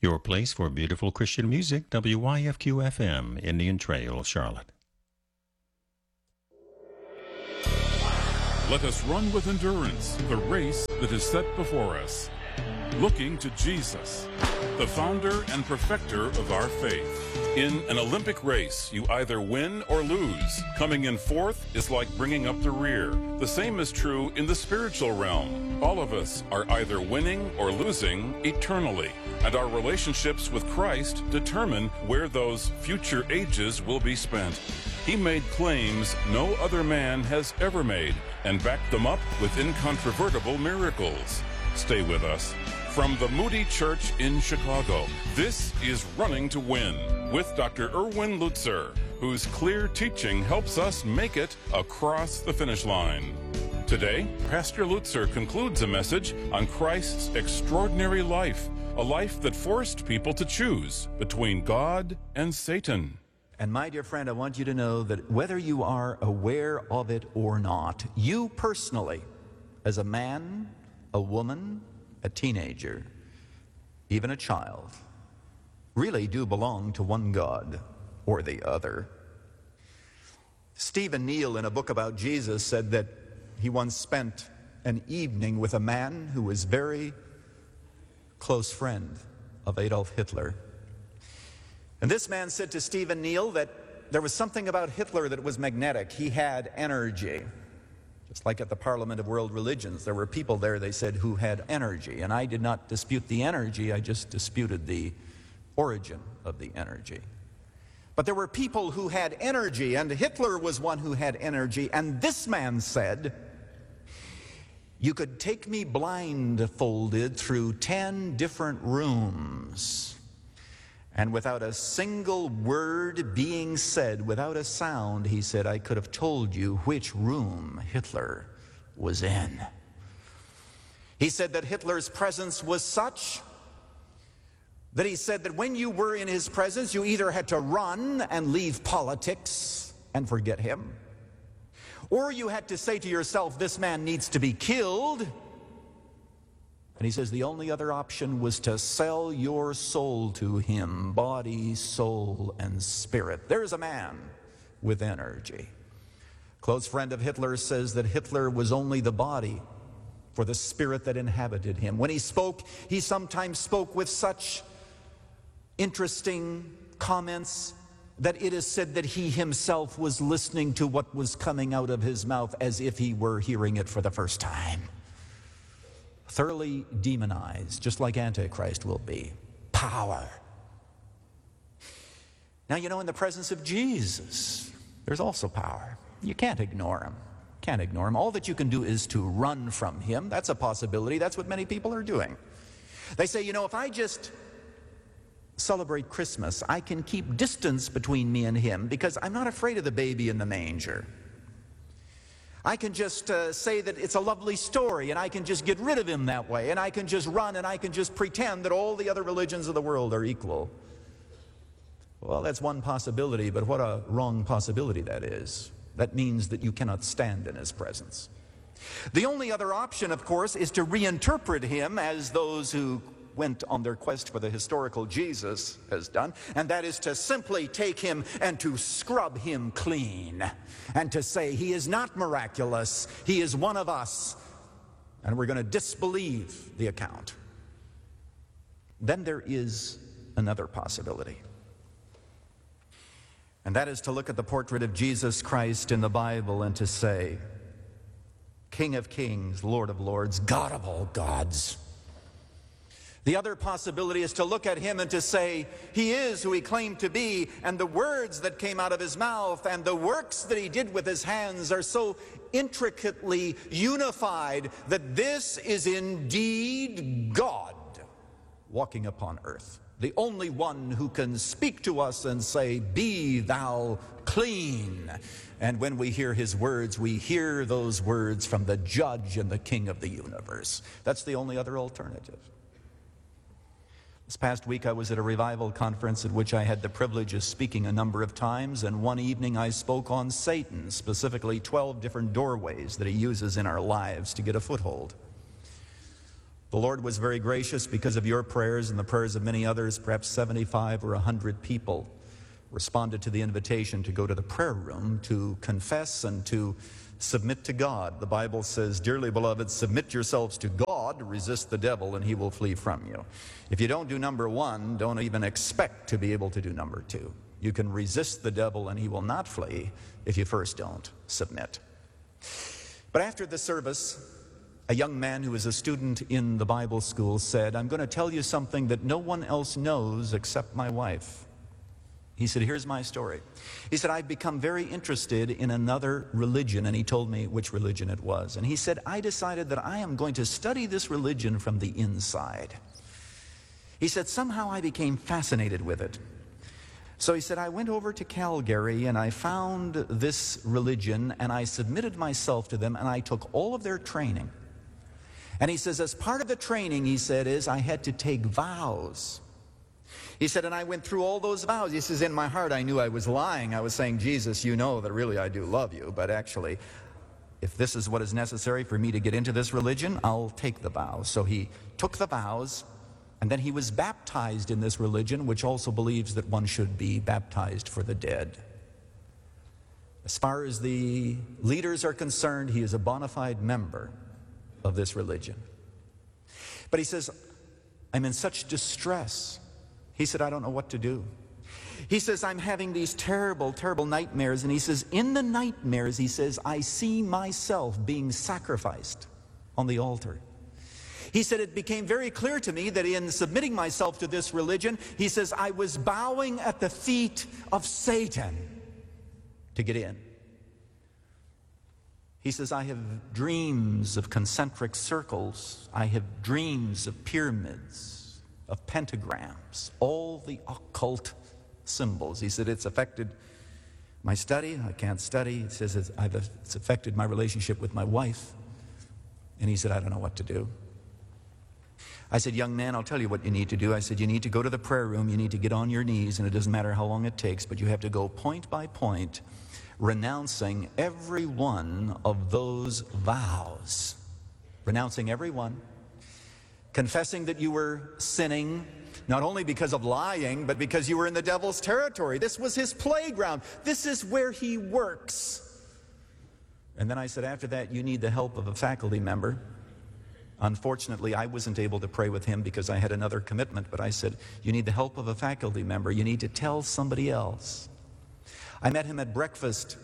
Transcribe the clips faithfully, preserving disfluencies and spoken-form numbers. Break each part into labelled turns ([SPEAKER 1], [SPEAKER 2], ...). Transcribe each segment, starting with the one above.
[SPEAKER 1] Your place for beautiful Christian music, W Y F Q F M, Indian Trail, Charlotte.
[SPEAKER 2] Let us run with endurance the race that is set before us, looking to Jesus, the founder and perfecter of our faith. In an Olympic race, you either win or lose. Coming in fourth is like bringing up the rear. The same is true in the spiritual realm. All of us are either winning or losing eternally, and our relationships with Christ determine where those future ages will be spent. He made claims no other man has ever made and backed them up with incontrovertible miracles. Stay with us. From the Moody Church in Chicago, this is Running to Win with Doctor Erwin Lutzer, whose clear teaching helps us make it across the finish line. Today, Pastor Lutzer concludes a message on Christ's extraordinary life, a life that forced people to choose between God and Satan.
[SPEAKER 3] And my dear friend, I want you to know that whether you are aware of it or not, you personally, as a man, a woman, a teenager, even a child, really do belong to one God or the other. Stephen Neal, in a book about Jesus, said that he once spent an evening with a man who was very close friend of Adolf Hitler. And this man said to Stephen Neal that there was something about Hitler that was magnetic. He had energy. Just like at the Parliament of World Religions, there were people there, they said, who had energy. And I did not dispute the energy, I just disputed the origin of the energy. But there were people who had energy, and Hitler was one who had energy. And this man said, you could take me blindfolded through ten different rooms, and without a single word being said, without a sound, he said, I could have told you which room Hitler was in. He said that Hitler's presence was such that he said that when you were in his presence, you either had to run and leave politics and forget him, or you had to say to yourself, this man needs to be killed. And he says the only other option was to sell your soul to him, body, soul, and spirit. There's a man with energy. A close friend of Hitler says that Hitler was only the body for the spirit that inhabited him. When he spoke, he sometimes spoke with such interesting comments that it is said that he himself was listening to what was coming out of his mouth as if he were hearing it for the first time. Thoroughly demonized, just like Antichrist will be. Power. Now, you know, in the presence of Jesus, there's also power. You can't ignore him. Can't ignore him. All that you can do is to run from him. That's a possibility. That's what many people are doing. They say, you know, if I just celebrate Christmas, I can keep distance between me and him because I'm not afraid of the baby in the manger. I can just uh, say that it's a lovely story, and I can just get rid of him that way, and I can just run, and I can just pretend that all the other religions of the world are equal. Well, that's one possibility, but what a wrong possibility that is. That means that you cannot stand in his presence. The only other option, of course, is to reinterpret him as those who went on their quest for the historical Jesus has done, and that is to simply take him and to scrub him clean, and to say he is not miraculous, he is one of us, and we're going to disbelieve the account. Then there is another possibility, and that is to look at the portrait of Jesus Christ in the Bible and to say, King of kings, Lord of lords, God of all gods. The other possibility is to look at him and to say, he is who he claimed to be, and the words that came out of his mouth and the works that he did with his hands are so intricately unified that this is indeed God walking upon earth. The only one who can speak to us and say, be thou clean. And when we hear his words, we hear those words from the judge and the king of the universe. That's the only other alternative. This past week I was at a revival conference at which I had the privilege of speaking a number of times, and one evening I spoke on Satan, specifically twelve different doorways that he uses in our lives to get a foothold. The Lord was very gracious because of your prayers and the prayers of many others. Perhaps seventy-five or one hundred people responded to the invitation to go to the prayer room to confess and to submit to God. The Bible says, dearly beloved, submit yourselves to God, resist the devil, and he will flee from you. If you don't do number one, don't even expect to be able to do number two. You can resist the devil and he will not flee if you first don't submit. But after the service, a young man who was a student in the Bible school said, I'm going to tell you something that no one else knows except my wife. He said, here's my story. He said, I've become very interested in another religion, and he told me which religion it was. And he said, I decided that I am going to study this religion from the inside. He said, somehow I became fascinated with it. So he said, I went over to Calgary and I found this religion and I submitted myself to them and I took all of their training. And he says, as part of the training, he said, is I had to take vows. He said, and I went through all those vows. He says, in my heart, I knew I was lying. I was saying, Jesus, you know that really I do love you. But actually, if this is what is necessary for me to get into this religion, I'll take the vows. So he took the vows, and then he was baptized in this religion, which also believes that one should be baptized for the dead. As far as the leaders are concerned, he is a bona fide member of this religion. But he says, I'm in such distress. He said, I don't know what to do. He says, I'm having these terrible, terrible nightmares. And he says, in the nightmares, he says, I see myself being sacrificed on the altar. He said, it became very clear to me that in submitting myself to this religion, he says, I was bowing at the feet of Satan to get in. He says, I have dreams of concentric circles. I have dreams of pyramids, of pentagrams, all the occult symbols. He said, it's affected my study. I can't study. He says, it's, I've, it's affected my relationship with my wife. And he said, I don't know what to do. I said, young man, I'll tell you what you need to do. I said, you need to go to the prayer room. You need to get on your knees, and it doesn't matter how long it takes, but you have to go point by point, renouncing every one of those vows. Renouncing every one. Confessing that you were sinning, not only because of lying, but because you were in the devil's territory. This was his playground. This is where he works. And then I said, after that, you need the help of a faculty member. Unfortunately, I wasn't able to pray with him because I had another commitment, but I said, you need the help of a faculty member. You need to tell somebody else. I met him at breakfast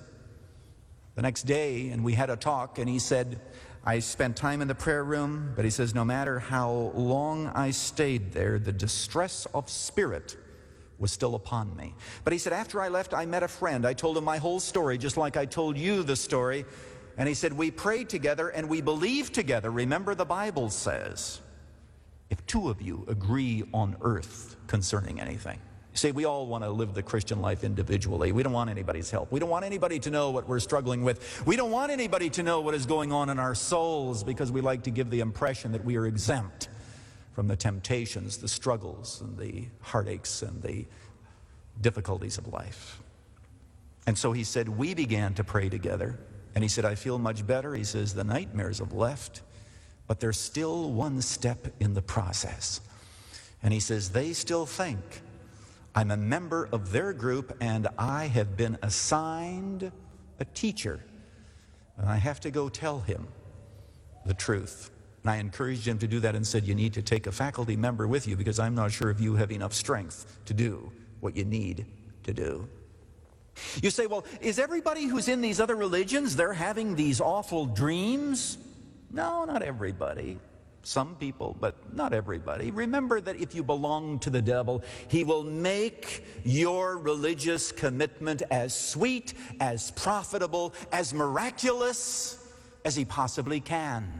[SPEAKER 3] the next day, and we had a talk, and he said, I spent time in the prayer room, but he says, no matter how long I stayed there, the distress of spirit was still upon me. But he said, after I left, I met a friend. I told him my whole story, just like I told you the story. And he said, we prayed together and we believed together. Remember, the Bible says, if two of you agree on earth concerning anything. You see, we all want to live the Christian life individually. We don't want anybody's help. We don't want anybody to know what we're struggling with. We don't want anybody to know what is going on in our souls, because we like to give the impression that we are exempt from the temptations, the struggles, and the heartaches, and the difficulties of life. And so he said, we began to pray together. And he said, I feel much better. He says, the nightmares have left, but there's still one step in the process. And he says, they still think I'm a member of their group and I have been assigned a teacher. And I have to go tell him the truth. And I encouraged him to do that and said, you need to take a faculty member with you, because I'm not sure if you have enough strength to do what you need to do. You say, well, is everybody who's in these other religions, they're having these awful dreams? No, not everybody. Some people, but not everybody. Remember that if you belong to the devil, he will make your religious commitment as sweet, as profitable, as miraculous as he possibly can.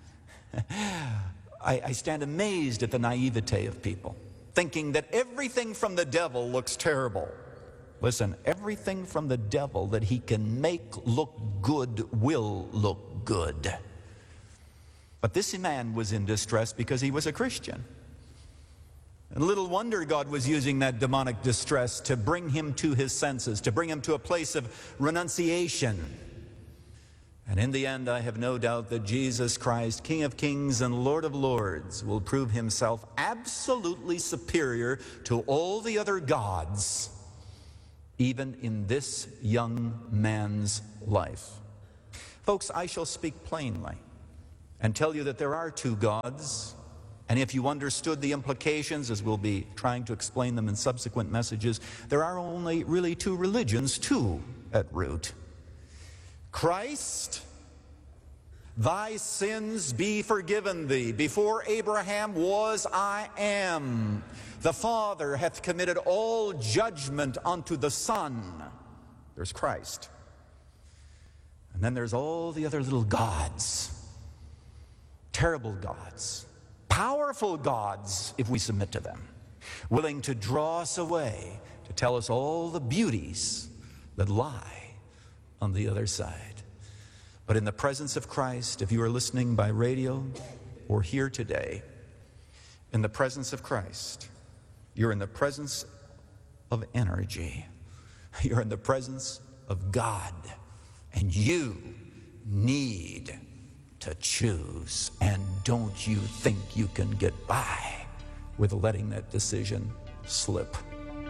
[SPEAKER 3] I, I stand amazed at the naivete of people, thinking that everything from the devil looks terrible. Listen, everything from the devil that he can make look good will look good. But this man was in distress because he was a Christian. And little wonder God was using that demonic distress to bring him to his senses, to bring him to a place of renunciation. And in the end, I have no doubt that Jesus Christ, King of Kings and Lord of Lords, will prove himself absolutely superior to all the other gods, even in this young man's life. Folks, I shall speak plainly and tell you that there are two gods. And if you understood the implications, as we'll be trying to explain them in subsequent messages, there are only really two religions, too, at root. Christ, thy sins be forgiven thee. Before Abraham was, I am. The Father hath committed all judgment unto the Son. There's Christ. And then there's all the other little gods. Terrible gods. Powerful gods, if we submit to them. Willing to draw us away, to tell us all the beauties that lie on the other side. But in the presence of Christ, if you are listening by radio or here today, in the presence of Christ, you're in the presence of energy. You're in the presence of God. And you need to choose. And don't you think you can get by with letting that decision slip.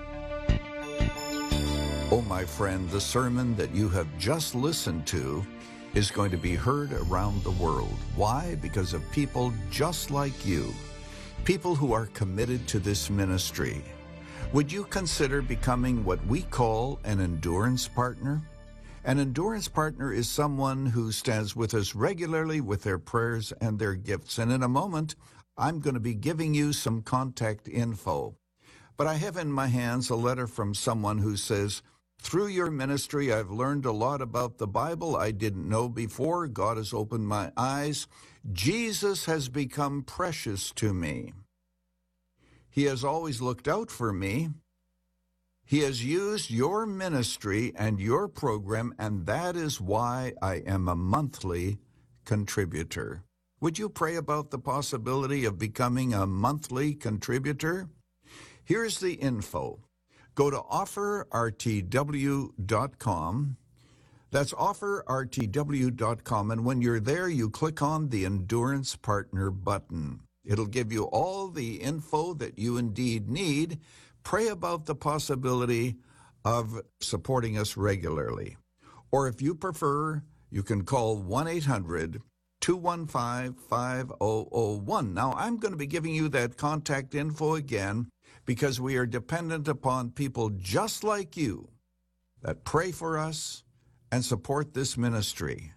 [SPEAKER 4] Oh, my friend, the sermon that you have just listened to is going to be heard around the world. Why? Because of people just like you, people who are committed to this ministry. Would you consider becoming what we call an endurance partner? An endurance partner is someone who stands with us regularly with their prayers and their gifts. And in a moment, I'm going to be giving you some contact info. But I have in my hands a letter from someone who says, through your ministry, I've learned a lot about the Bible I didn't know before. God has opened my eyes. Jesus has become precious to me. He has always looked out for me. He has used your ministry and your program, and that is why I am a monthly contributor. Would you pray about the possibility of becoming a monthly contributor? Here's the info. Go to offer r t w dot com. That's offer r t w dot com, and when you're there, you click on the Endurance Partner button. It'll give you all the info that you indeed need. Pray about the possibility of supporting us regularly. Or if you prefer, you can call one eight hundred two one five five zero zero one. Now, I'm going to be giving you that contact info again because we are dependent upon people just like you that pray for us and support this ministry.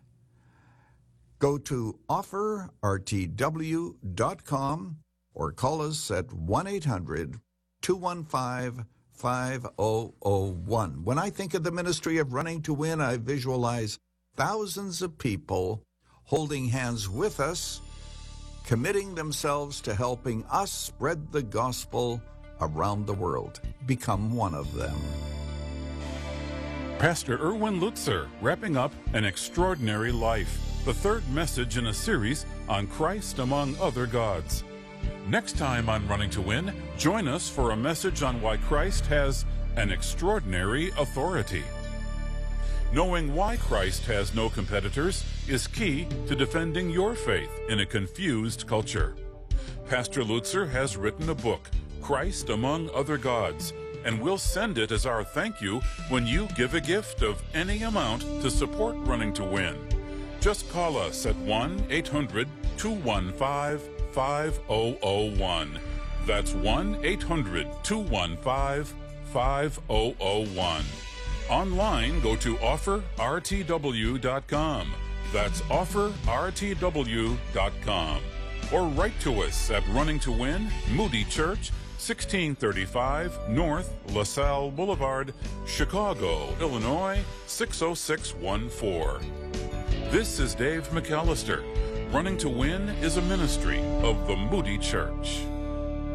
[SPEAKER 4] Go to offer r t w dot com or call us at one eight hundred two one five five zero zero one. When I think of the ministry of Running to Win, I visualize thousands of people holding hands with us, committing themselves to helping us spread the gospel around the world. Become one of them.
[SPEAKER 2] Pastor Erwin Lutzer, wrapping up An Extraordinary Life, the third message in a series on Christ among other gods. Next time on Running to Win, join us for a message on why Christ has an extraordinary authority. Knowing why Christ has no competitors is key to defending your faith in a confused culture. Pastor Lutzer has written a book, Christ Among Other Gods, and we'll send it as our thank you when you give a gift of any amount to support Running to Win. Just call us at one eight hundred two one five five zero zero one. That's one eight hundred two one five five zero zero one. Online, go to offer r t w dot com. That's offer r t w dot com. Or write to us at Running to Win, Moody Church, sixteen thirty-five North LaSalle Boulevard, Chicago, Illinois, six oh six one four. This is Dave McAllister. Running to Win is a ministry of the Moody Church.